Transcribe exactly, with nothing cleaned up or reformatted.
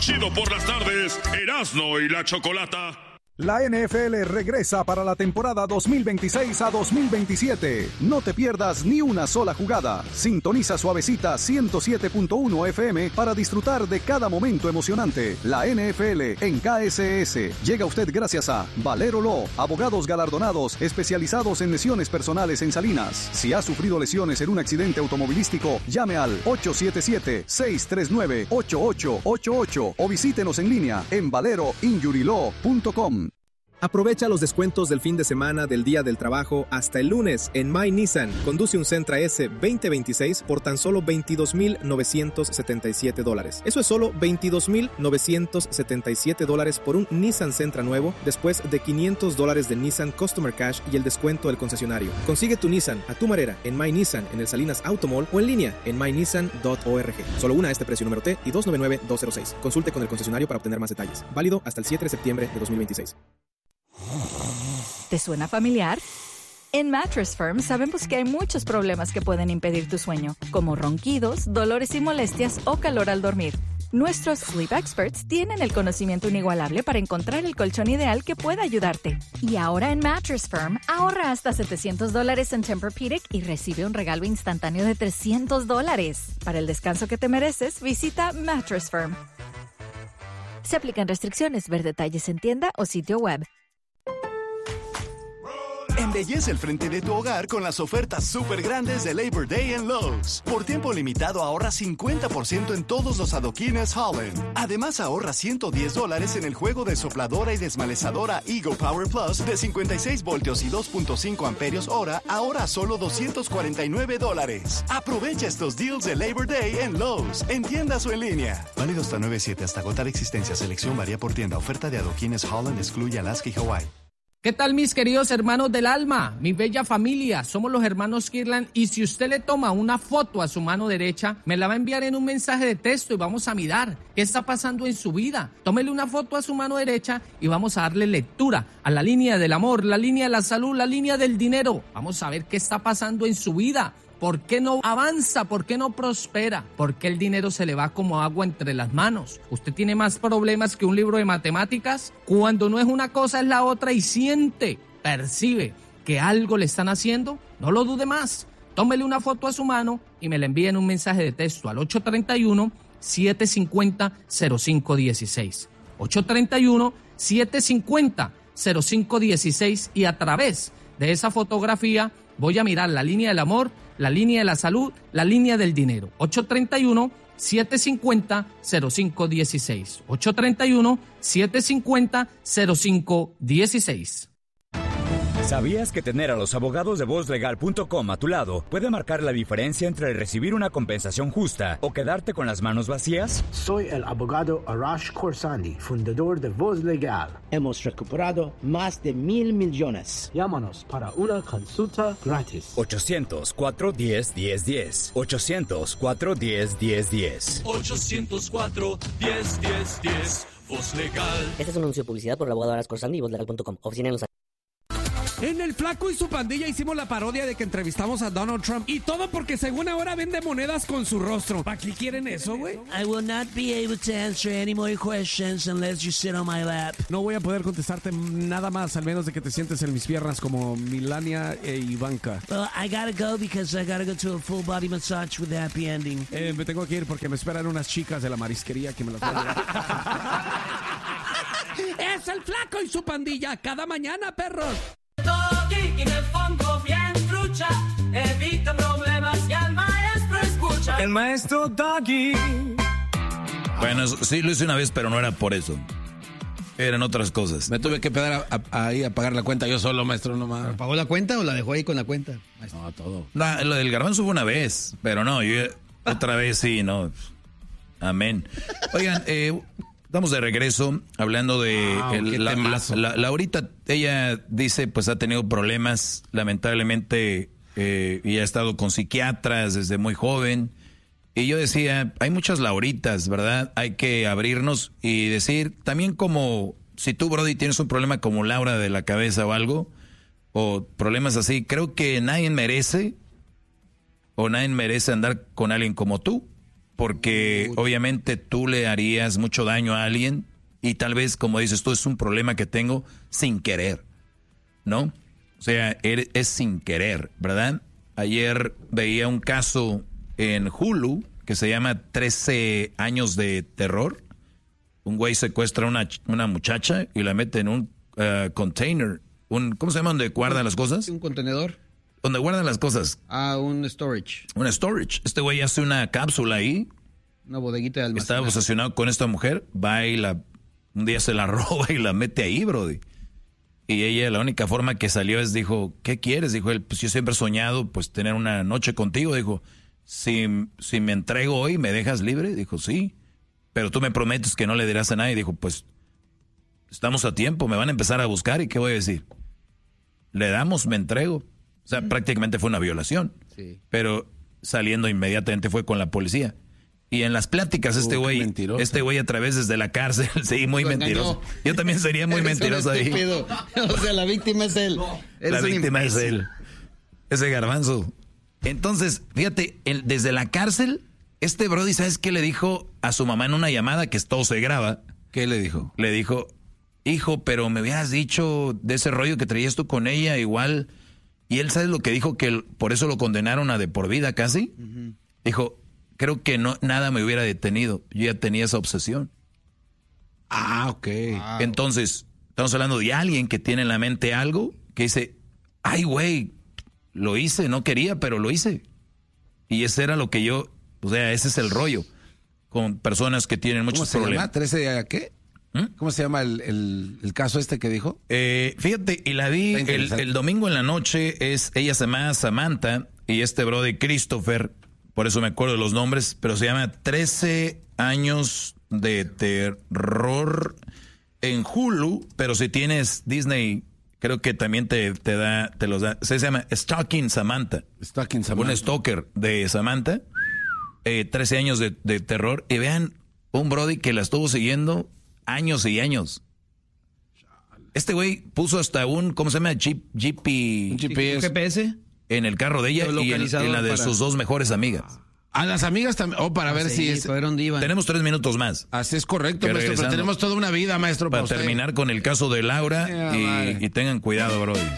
chido por las tardes, Erasmo y la Chocolata. La N F L regresa para la temporada dos mil veintiséis a dos mil veintisiete. No te pierdas ni una sola jugada. Sintoniza Suavecita ciento siete punto uno F M para disfrutar de cada momento emocionante. La N F L en K S S. Llega usted gracias a Valero Law, abogados galardonados especializados en lesiones personales en Salinas. Si ha sufrido lesiones en un accidente automovilístico, llame al ocho siete siete, seis tres nueve, ocho ocho ocho ocho o visítenos en línea en valero injury law punto com. Aprovecha los descuentos del fin de semana del Día del Trabajo hasta el lunes en My Nissan. Conduce un Sentra S veinte veintiséis por tan solo veintidós mil novecientos setenta y siete dólares. Eso es solo veintidós mil novecientos setenta y siete dólares por un Nissan Sentra nuevo, después de quinientos dólares de Nissan Customer Cash y el descuento del concesionario. Consigue tu Nissan a tu manera en My Nissan en el Salinas Automall o en línea en my nissan punto org. Solo una a este precio, número T y dos nueve nueve dos cero seis. Consulte con el concesionario para obtener más detalles. Válido hasta el siete de septiembre de dos mil veintiséis. ¿Te suena familiar? En Mattress Firm sabemos que hay muchos problemas que pueden impedir tu sueño, como ronquidos, dolores y molestias o calor al dormir. Nuestros Sleep Experts tienen el conocimiento inigualable para encontrar el colchón ideal que pueda ayudarte. Y ahora en Mattress Firm, ahorra hasta setecientos dólares en Tempur-Pedic y recibe un regalo instantáneo de trescientos dólares. Para el descanso que te mereces, visita Mattress Firm. Se aplican restricciones. Ver detalles en tienda o sitio web. Embellece el frente de tu hogar con las ofertas súper grandes de Labor Day en Lowe's. Por tiempo limitado ahorra cincuenta por ciento en todos los adoquines Holland. Además ahorra ciento diez dólares en el juego de sopladora y desmalezadora Ego Power Plus de cincuenta y seis voltios y dos punto cinco amperios hora, ahora a solo doscientos cuarenta y nueve dólares. Aprovecha estos deals de Labor Day en Lowe's, en tiendas o en línea. Válido hasta nueve siete hasta agotar existencia. Selección varía por tienda. Oferta de adoquines Holland excluye Alaska y Hawaii. ¿Qué tal, mis queridos hermanos del alma? Mi bella familia, somos los hermanos Kirlan y si usted le toma una foto a su mano derecha, me la va a enviar en un mensaje de texto y vamos a mirar qué está pasando en su vida. Tómele una foto a su mano derecha y vamos a darle lectura a la línea del amor, la línea de la salud, la línea del dinero. Vamos a ver qué está pasando en su vida. ¿Por qué no avanza? ¿Por qué no prospera? ¿Por qué el dinero se le va como agua entre las manos? ¿Usted tiene más problemas que un libro de matemáticas? Cuando no es una cosa es la otra y siente, percibe que algo le están haciendo, no lo dude más. Tómele una foto a su mano y me la envíe en un mensaje de texto al ocho tres uno, siete cinco cero, cero cinco uno seis. ocho tres uno, siete cinco cero, cero cinco uno seis y a través de esa fotografía voy a mirar la línea del amor, la línea de la salud, la línea del dinero. ocho tres uno, siete cinco cero, cero cinco uno seis. ocho tres uno, siete cinco cero, cero cinco uno seis. ¿Sabías que tener a los abogados de voz legal punto com a tu lado puede marcar la diferencia entre recibir una compensación justa o quedarte con las manos vacías? Soy el abogado Arash Khorsandi, fundador de Voz Legal. Hemos recuperado más de mil millones. Llámanos para una consulta gratis. ochocientos cuatro diez diez diez. ochocientos cuatro diez diez diez. ochocientos cuatro diez diez diez. Voz Legal. Este es un anuncio de publicidad por el abogado Arash Khorsandi y voz legal punto com. Oficina en Los En el Flaco y su pandilla hicimos la parodia de que entrevistamos a Donald Trump y todo porque según ahora vende monedas con su rostro. ¿Para qué quieren eso, güey? I will not be able to answer any more questions unless you sit on my lap. No voy a poder contestarte nada más al menos de que te sientes en mis piernas como Melania e Ivanka. Well, I gotta go because I gotta go to a full body massage with a happy ending. Eh, me tengo que ir porque me esperan unas chicas de la marisquería que me las van a dar. Es el Flaco y su pandilla cada mañana, perros. Doggy, en el fondo bien trucha, evita problemas y al maestro escucha. El maestro Doggy. Bueno, sí lo hice una vez, pero no era por eso. Eran otras cosas. Me tuve que pegar a, a, ahí a pagar la cuenta yo solo, maestro, nomás. ¿Pagó la cuenta o la dejó ahí con la cuenta? Maestro? No, todo. No, lo del garbanzo fue una vez, pero no, yo otra vez sí, no. Amén. Oigan, eh... estamos de regreso hablando de wow, el, la, la, la, Laurita. Ella dice pues ha tenido problemas lamentablemente eh, y ha estado con psiquiatras desde muy joven. Y yo decía, hay muchas Lauritas, ¿verdad? Hay que abrirnos y decir también como si tú, Brody, tienes un problema como Laura de la cabeza o algo, o problemas así, creo que nadie merece o nadie merece andar con alguien como tú. porque obviamente tú le harías mucho daño a alguien y tal vez, como dices tú, es un problema que tengo sin querer, ¿no? O sea, es sin querer, ¿verdad? Ayer veía un caso en Hulu que se llama trece años de terror. Un güey secuestra a una, una muchacha y la mete en un uh, container. Un, ¿Cómo se llama donde guardan las cosas? Un contenedor. Donde guardan las cosas. Ah, un storage. Un storage. Este güey hace una cápsula ahí. Una bodeguita de almacenaje. Estaba obsesionado con esta mujer. Va y la... Un día se la roba y la mete ahí, brody. Y ella, la única forma que salió es, dijo, ¿qué quieres? Dijo él, pues yo siempre he soñado, pues, tener una noche contigo. Dijo, si, si me entrego hoy, ¿me dejas libre? Dijo, sí. Pero tú me prometes que no le dirás a nadie. Dijo, pues, estamos a tiempo, me van a empezar a buscar. ¿Y qué voy a decir? Le damos, me entrego. O sea, mm. prácticamente fue una violación. Sí. Pero saliendo inmediatamente fue con la policía. Y en las pláticas este güey, uh, este güey a través desde la cárcel, sí, muy Lo mentiroso. Engañó. Yo también sería muy mentiroso ahí. O sea, la víctima es él. La víctima es él. Ese garbanzo. Entonces, fíjate, el, desde la cárcel, este brody, ¿sabes qué le dijo a su mamá en una llamada que todo se graba? ¿Qué le dijo? Le dijo, hijo, pero me hubieras dicho de ese rollo que traías tú con ella, igual. Y él, ¿sabes lo que dijo? Que por eso lo condenaron a de por vida casi. Uh-huh. Dijo, creo que no nada me hubiera detenido. Yo ya tenía esa obsesión. Ah, ok. Wow. Entonces, estamos hablando de alguien que tiene en la mente algo que dice, ay, güey, lo hice, no quería, pero lo hice. Y ese era lo que yo, o sea, ese es el rollo con personas que tienen muchos problemas. ¿Cómo se llama? problemas. ¿trece a qué? ¿Mm? ¿Cómo se llama el, el, el caso este que dijo? Eh, fíjate, y la vi el, el domingo en la noche, es ella se llama Samantha y este brody Christopher. Por eso me acuerdo de los nombres, pero se llama trece años de terror en Hulu, pero si tienes Disney, creo que también te, te da, te los da. Se llama Stalking Samantha. Stalking Samantha. Un stalker de Samantha. Eh, trece años de, de terror. Y vean, un brody que la estuvo siguiendo años y años. Este güey puso hasta un, ¿cómo se llama? G P... ¿Un G P S? ¿G P S? En el carro de ella y en, en la de para... sus dos mejores amigas. A las amigas también. Oh, para ah, ver sí, si es. ¿Dónde iban? Tenemos tres minutos más. Así es correcto, maestro. Pero tenemos toda una vida, maestro. Para, para terminar con el caso de Laura. Yeah, y, y tengan cuidado, brody.